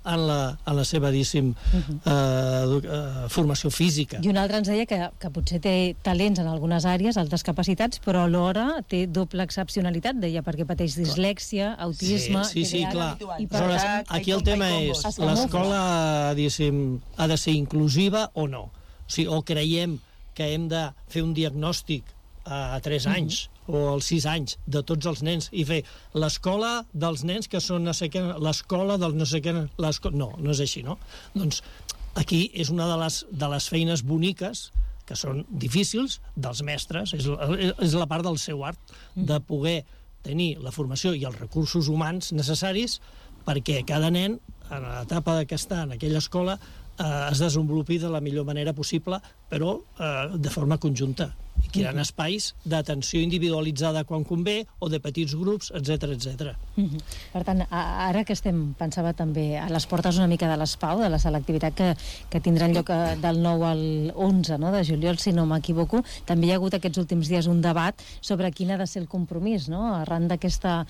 en la seva, diguéssim, formació física. I un altre ens deia que potser té talents en algunes àrees, altres capacitats, però alhora té doble excepcionalitat, deia, perquè pateix dislèxia, autisme... Sí, clar. Aleshores, aquí el tema és, l'escola, diguéssim, ha de ser inclusiva o no? O sigui, o creiem que hem de fer un diagnòstic a 3 anys o als 6 anys de tots els nens i fer l'escola dels nens que són no sé què, l'escola dels no sé què... No és així, no? Doncs aquí és una de les feines boniques que són difícils dels mestres, és la part del seu art, de poder tenir la formació i els recursos humans necessaris perquè cada nen, en l'etapa que està en aquella escola, es desenvolupi de la millor manera possible, però de forma conjunta, i creant espais d'atenció individualitzada quan convé, o de petits grups, etc etc. Per tant, ara que pensava també a les portes una mica de l'ESPAU, de la selectivitat que tindran lloc del 9 al 11, no?, de juliol, si no m'equivoco, també hi ha hagut aquests últims dies un debat sobre quin ha de ser el compromís, no?, arran d'aquesta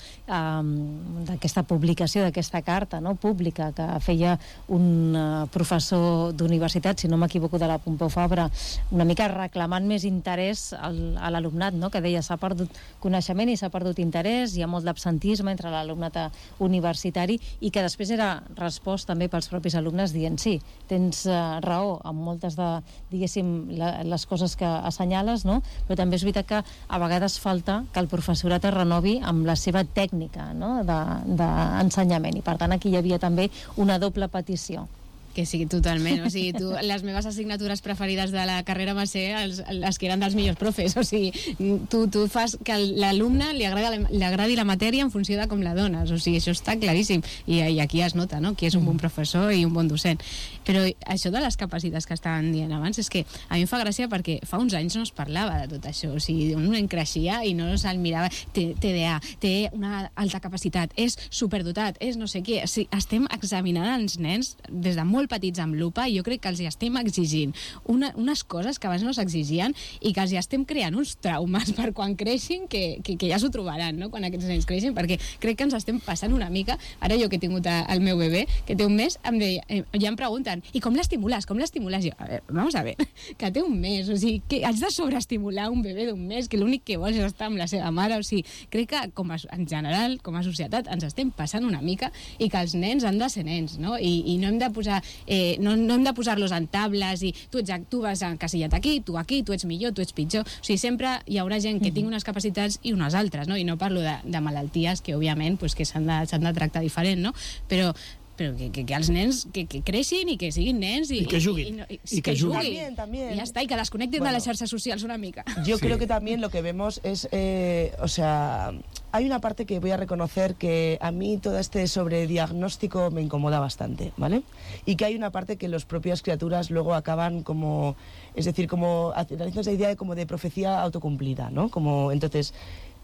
publicació, d'aquesta carta, no?, pública que feia un professor d'universitat, si no m'equivoco, de la Pompeu Fabra, una mica reclamant més interès a l'alumnat, no?, que deia s'ha perdut coneixement i s'ha perdut interès, hi ha molt d'absentisme entre l'alumnat universitari, i que després era respost també pels propis alumnes dient sí, tens raó amb moltes de, diguéssim, les coses que assenyales, no?, però també és veritat que a vegades falta que el professorat es renovi amb la seva tècnica, no?, d'ensenyament, i per tant aquí hi havia també una doble petició. Que sí, totalment, o sigui, les meves assignatures preferides de la carrera va ser les que eren dels millors profes, o sigui, tu fas que a l'alumne li agradi la matèria en funció de com la dones, o sigui, això està claríssim, i aquí es nota, no?, qui és un bon professor i un bon docent. Però això de les capacitats que estaven dient abans, és que a mi em fa gràcia perquè fa uns anys no es parlava de tot això, o sigui, un nen creixia i no se'l mirava, té TDA, té una alta capacitat, és superdotat, és no sé què, o sigui, estem examinant els nens des de molt petits amb lupa, i jo crec que els hi estem exigint unes coses que abans no s'exigien i que els hi estem creant uns traumes per quan creixin que ja s'ho trobaran, no?, quan aquests nens creixin, perquè crec que ens estem passant una mica. Ara jo que he tingut el meu bebè, que té un mes, em deia, ja em pregunten, i com l'estimules? Com l'estimules? Jo, vamos a ver, que té un mes, o sigui, que haig de sobreestimular un bebè d'un mes, que l'únic que vol és estar amb la seva mare, o sigui, crec que en general, com a societat, ens estem passant una mica, i que els nens han de ser nens, no?, i no hem de posar no hem de posar-los en tables i tu vas encasillat aquí, tu ets millor, tu ets pitjor, o sigui, sempre hi haurà gent que tingui unes capacitats i unes altres, no?, i no parlo de malalties que òbviament pues, que s'han de tractar diferent, no?, però que els nens que creixin i que siguin nens y que juguin y que juguin también. Y ya está, y que desconecten de las redes sociales una mica. Yo creo que también lo que vemos es o sea, hay una parte que voy a reconocer que a mí todo este sobrediagnóstico me incomoda bastante, ¿vale? Y que hay una parte que las propias criaturas luego acaban como, es decir, como realizando esa idea como de profecía autocumplida, ¿no? Como, entonces,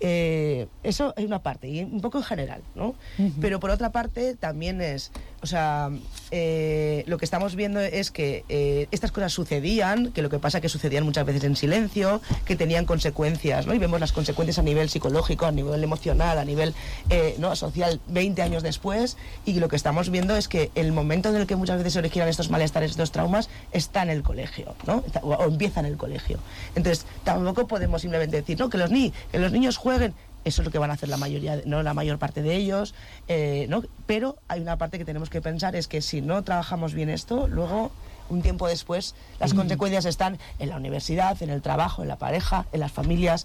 eso es una parte, y un poco en general, ¿no? Pero por otra parte también es, o sea, lo que estamos viendo es que estas cosas sucedían, que lo que pasa es que sucedían muchas veces en silencio, que tenían consecuencias, ¿no? Y vemos las consecuencias a nivel psicológico, a nivel emocional, a nivel ¿no?, social 20 años después, y lo que estamos viendo es que el momento en el que muchas veces se originan estos malestares, estos traumas, está en el colegio, ¿no? O empieza en el colegio. Entonces tampoco podemos simplemente decir, no, que los niños jueguen. Eso es lo que van a hacer la mayoría, no la mayor parte de ellos, ¿no? Pero hay una parte que tenemos que pensar, es que si no trabajamos bien esto, luego, un tiempo después, las consecuencias están en la universidad, en el trabajo, en la pareja, en las familias,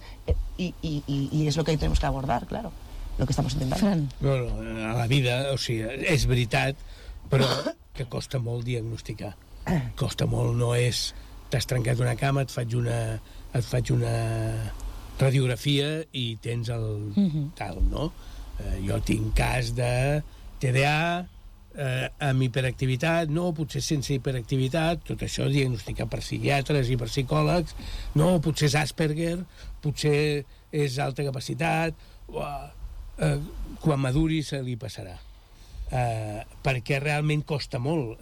y es lo que tenemos que abordar, claro, lo que estamos intentando. Bueno, a la vida, o sigui, és veritat, però que costa molt diagnosticar. Costa molt, no és t'has trencat una cama, et faig una radiografia i tens el tal, no? Jo tinc cas de TDA amb hiperactivitat, no, potser sense hiperactivitat, tot això diagnosticat per psiquiatres i per psicòlegs, no, potser és Asperger, potser és alta capacitat, quan maduri se li passarà. Perquè realment costa molt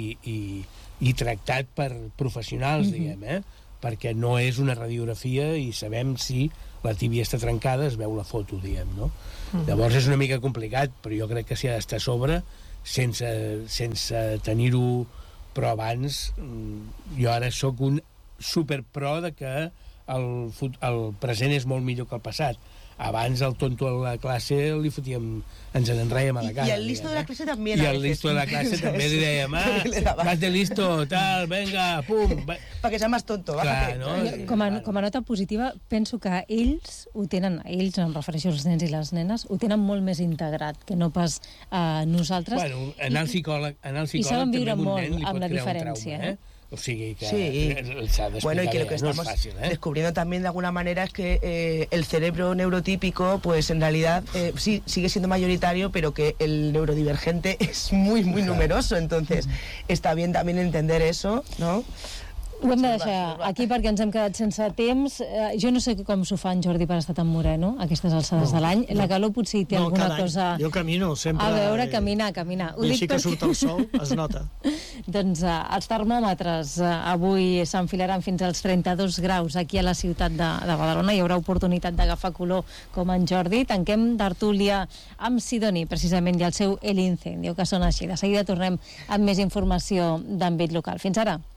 i tractat per professionals, diguem, perquè no és una radiografia i sabem si la tíbia està trencada, es veu la foto, diguem, no? Llavors és una mica complicat, però jo crec que s'hi ha d'estar a sobre sense tenir-ho, però abans jo ara sóc un superpro de que el present és molt millor que el passat. Abans el tonto a la classe li fotíem, ens n'enrèiem a la cara. I el listo de la clase també. I el listo de la classe també li dèiem, vas de listo, tal, venga, pum. Perquè sea más tonto. Clar, no? Com a nota positiva, penso que ells ho tenen, ells, em refereixo als nens i les nenes, ho tenen molt més integrat que no pas nosaltres. Bueno, anar al psicòleg I saben viure també un nen molt li amb la pot crear diferència, un trauma, O sigui que sí. s'ha d'explicar bueno, y que lo que no estamos és fàcil, descubriendo también de alguna manera es que el cerebro neurotípico, pues en realidad sí, sigue siendo mayoritario, pero que el neurodivergente es muy, muy numeroso. Entonces, está bien también entender eso, ¿no? Ho hem de deixar aquí perquè ens hem quedat sense temps. Jo no sé com s'ho fa en Jordi per estar tan moreno a aquestes alçades de l'any. La calor potser hi té alguna cosa... Jo camino sempre... A veure, caminar. I així que surt el sol, es nota. Doncs els termòmetres avui s'enfilaran fins als 32 graus aquí a la ciutat de Badalona. Hi haurà oportunitat d'agafar color com en Jordi. Tanquem tertúlia amb Sidoni, precisament, i el seu El Incendio, que són així. De seguida tornem amb més informació d'àmbit local. Fins ara.